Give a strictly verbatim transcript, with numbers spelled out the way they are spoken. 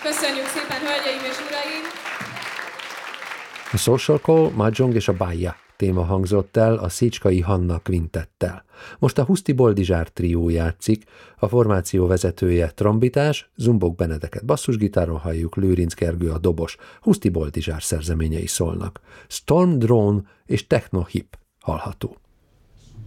Köszönjük szépen, hölgyeim és uraim! A Social Call, Mahjong és a Bája téma hangzott el a Szécskai Hanna kvintettel. Most a Huszti Boldizsár trió játszik, a formáció vezetője trombitás, Zumbok Benedeket basszusgitáron halljuk, Lőrinc Gergő a dobos, Huszti Boldizsár szerzeményei szólnak. Storm Drone és Techno Hip hallható.